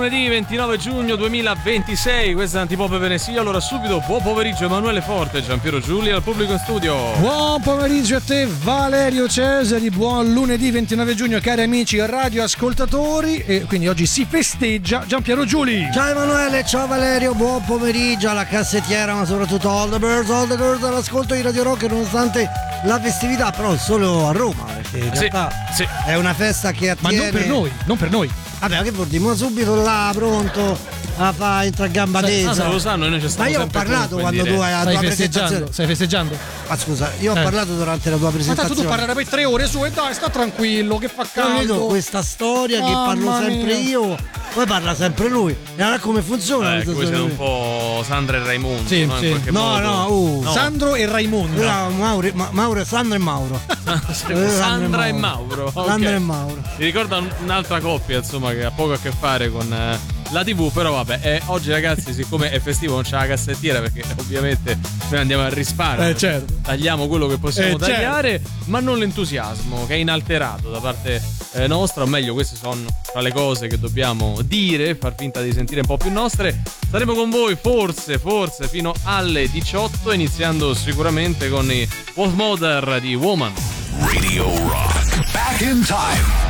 lunedì 29 giugno 2026, questa è Antipop Venezia. Allora subito, buon pomeriggio Emanuele Forte, Giampiero Giulia al pubblico in studio. Buon pomeriggio a te Valerio Cesari, buon lunedì 29 giugno cari amici radioascoltatori, e quindi oggi si festeggia Giampiero Giuli. Ciao Emanuele, ciao Valerio, buon pomeriggio alla cassettiera, ma soprattutto all the birds, all the girls all'ascolto di Radio Rock, nonostante la festività, però solo a Roma, perché in realtà sì. è una festa che attiene... Ma non per noi. Vabbè, che vuol dire? Ma subito là, pronto a fare entra a gamba tesa. Lo sanno, noi ci stiamo. Ma io ho parlato quando tu hai la tua presentazione. Stai festeggiando? Ma scusa, io ho parlato durante la tua Ma presentazione. tanto tu parlerai per 3 ore su e dai, sta tranquillo, che fa Io dico caldo. questa storia che parlo Mamma sempre mia. io, poi parla sempre lui. E allora come funziona questa Voi siete storia? un po' Sandra e Raimondo, Sì, no? In sì. qualche No, modo. no, Sandro e Raimondo. Mauro, Sandro e Mauro. Sandra e Mauro. Ok. Sandra e Mauro. Mi ricorda un'altra coppia, insomma, che ha poco a che fare con la TV, però vabbè, oggi ragazzi, siccome è festivo non c'è la cassettiera, perché ovviamente noi andiamo a risparmio, certo. tagliamo quello che possiamo Certo. tagliare, ma non l'entusiasmo che è inalterato da parte nostra, o meglio, queste sono tra le cose che dobbiamo dire, far finta di sentire un po' più nostre. Saremo con voi forse fino alle 18, iniziando sicuramente con i Wolf Mother di Woman. Radio Rock. Back in time.